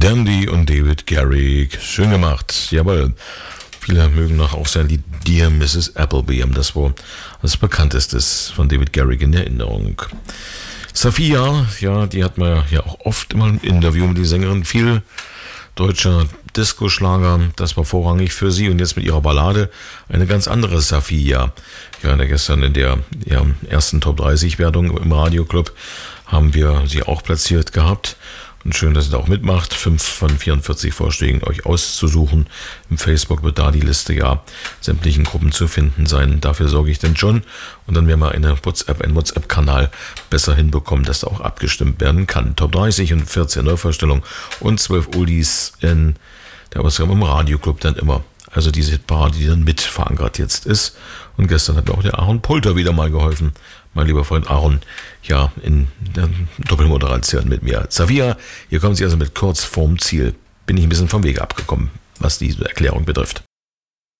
Dandy und David Garrick. Schön gemacht, jawohl. Viele mögen noch auch sein Lied Dear Mrs. Appleby, haben das wohl als bekanntestes von David Garrick in Erinnerung. Safiya, ja, die hat man ja auch oft immer im Interview mit die Sängerin. Viel deutscher Disco-Schlager, das war vorrangig für sie. Und jetzt mit ihrer Ballade eine ganz andere Safiya. Ja, gestern in der ersten Top 30-Wertung im Radioclub haben wir sie auch platziert gehabt. Und schön, dass ihr da auch mitmacht. 5 von 44 Vorschlägen euch auszusuchen. Im Facebook wird da die Liste ja sämtlichen Gruppen zu finden sein. Dafür sorge ich dann schon. Und dann werden wir einen WhatsApp-Kanal besser hinbekommen, dass da auch abgestimmt werden kann. Top 30 und 14 Neuvorstellungen und 12 Oldies in der Ausgabe im Radioclub dann immer. Also diese Hitparade, die dann mit verankert jetzt ist. Und gestern hat mir auch der Aaron Polter wieder mal geholfen. Mein lieber Freund Aaron, ja, in der Doppelmoderation mit mir. Safiya, hier kommen Sie also mit kurz vorm Ziel. Bin ich ein bisschen vom Wege abgekommen, was diese Erklärung betrifft.